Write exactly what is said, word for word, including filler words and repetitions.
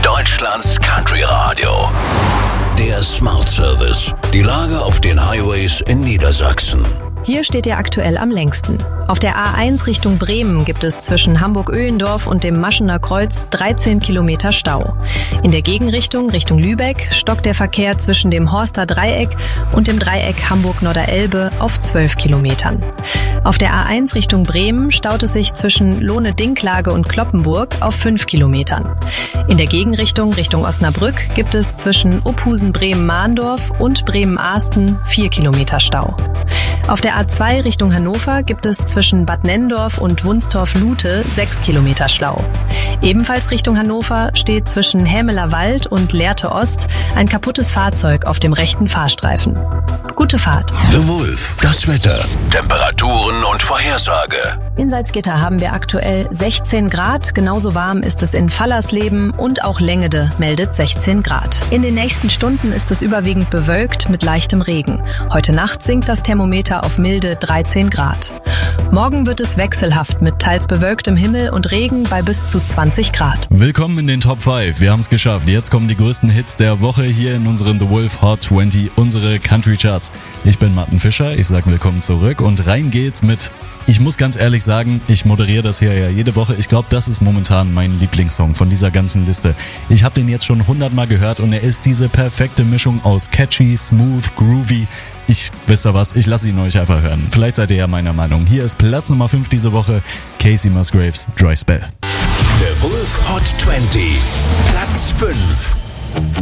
Deutschlands Country Radio. Der Smart Service. Die Lage auf den Highways in Niedersachsen. Hier steht ihr aktuell am längsten. Auf der A eins Richtung Bremen gibt es zwischen Hamburg-Öhlendorf und dem Maschener Kreuz dreizehn Kilometer Stau. In der Gegenrichtung Richtung Lübeck stockt der Verkehr zwischen dem Horster Dreieck und dem Dreieck Hamburg-Norderelbe auf zwölf Kilometern. Auf der A eins Richtung Bremen staut es sich zwischen Lohne-Dinklage und Cloppenburg auf fünf Kilometern. In der Gegenrichtung Richtung Osnabrück gibt es zwischen Uphusen-Bremen-Mahndorf und Bremen-Ahsten vier Kilometer Stau. Auf der A zwei Richtung Hannover gibt es zwischen Bad Nenndorf und Wunstorf-Lute sechs Kilometer Stau. Ebenfalls Richtung Hannover steht zwischen Hämeler Wald und Lehrte Ost ein kaputtes Fahrzeug auf dem rechten Fahrstreifen. Gute Fahrt. The Wolf, das Wetter, Temperaturen und Vorhersage. In Salzgitter haben wir aktuell sechzehn Grad, genauso warm ist es in Fallersleben und auch Längede meldet sechzehn Grad. In den nächsten Stunden ist es überwiegend bewölkt mit leichtem Regen. Heute Nacht sinkt das Thermometer auf milde dreizehn Grad. Morgen wird es wechselhaft mit teils bewölktem Himmel und Regen bei bis zu zwanzig Grad. Willkommen in den Top fünf. Wir haben es geschafft. Jetzt kommen die größten Hits der Woche hier in unseren The Wolf Hot zwanzig, unsere Country Charts. Ich bin Martin Fischer, ich sage willkommen zurück und rein geht's mit, ich muss ganz ehrlich sagen, ich moderiere das hier ja jede Woche. Ich glaube, das ist momentan mein Lieblingssong von dieser ganzen Liste. Ich habe den jetzt schon hundertmal gehört und er ist diese perfekte Mischung aus catchy, smooth, groovy. Ich, wisst ihr was, ich lasse ihn euch einfach hören. Vielleicht seid ihr ja meiner Meinung. Hier ist Platz Nummer fünf diese Woche, Casey Musgraves, Dry Spell. The Wolf Hot zwanzig, Platz fünf.